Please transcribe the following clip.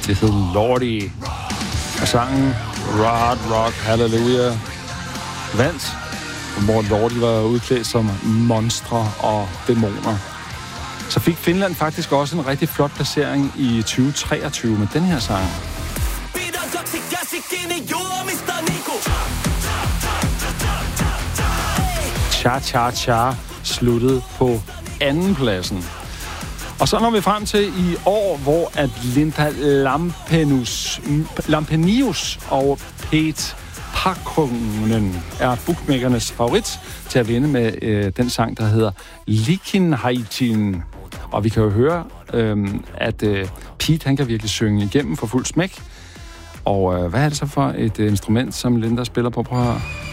Det hed Lordi. Og sangen Hard Rock Hallelujah vandt, hvor Lordi var udklædt som monstre og dæmoner. Så fik Finland faktisk også en rigtig flot placering i 2023 med den her sang. Cha Cha Cha sluttede på anden pladsen. Og så når vi frem til i år, hvor at Linda Lampenius og Pete Pakkonen er bookmakernes favorit til at vinde med den sang, der hedder Likinheitin. Og vi kan jo høre, at Pete, han kan virkelig synge igennem for fuld smæk. Og hvad er det så for et instrument, som Linda spiller på? Prøv at høre.